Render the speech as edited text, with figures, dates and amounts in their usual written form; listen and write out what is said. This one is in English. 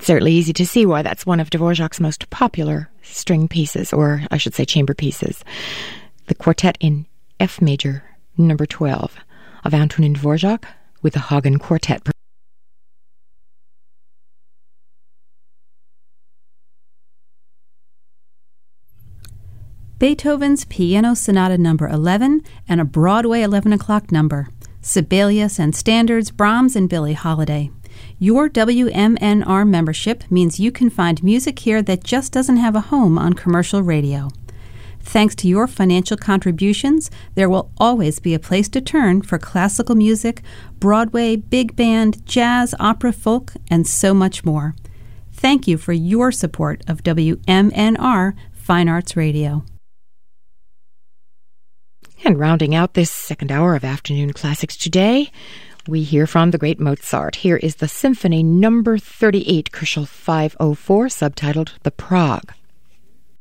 Certainly easy to see why that's one of Dvorak's most popular string pieces, or I should say chamber pieces. The quartet in F major, number 12, of Antonin Dvorak with the Hagen Quartet. Beethoven's Piano Sonata number 11 and a Broadway 11 o'clock number. Sibelius and Standards, Brahms and Billie Holiday. Your WMNR membership means you can find music here that just doesn't have a home on commercial radio. Thanks to your financial contributions, there will always be a place to turn for classical music, Broadway, big band, jazz, opera, folk, and so much more. Thank you for your support of WMNR Fine Arts Radio. And rounding out this second hour of Afternoon Classics today, we hear from the great Mozart. Here is the Symphony number 38, Köchel 504, subtitled The Prague.